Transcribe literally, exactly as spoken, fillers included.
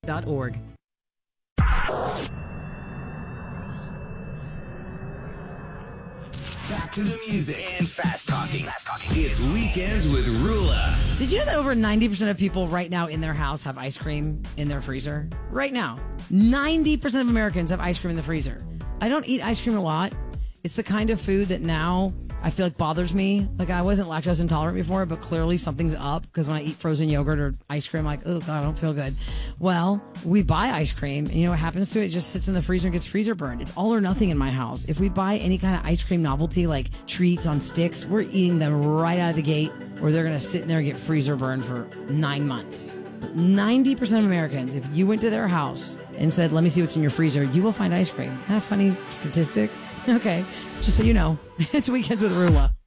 dot org. Back to the music and fast talking. It's Weekends with Rula. Did you know that over ninety percent of people right now in their house have ice cream in their freezer? Right now. ninety percent of Americans have ice cream in the freezer. I don't eat ice cream a lot. It's the kind of food that now I feel like bothers me. Like, I wasn't lactose intolerant before, but clearly something's up because when I eat frozen yogurt or ice cream, I'm like, oh, God, I don't feel good. Well, we buy ice cream, and you know what happens to it? It just sits in the freezer and gets freezer burned. It's all or nothing in my house. If we buy any kind of ice cream novelty, like treats on sticks, we're eating them right out of the gate, or they're going to sit in there and get freezer burned for nine months. But ninety percent of Americans, if you went to their house and said, let me see what's in your freezer, you will find ice cream. Isn't that a funny statistic? Okay, just so you know, it's Weekends with Rula.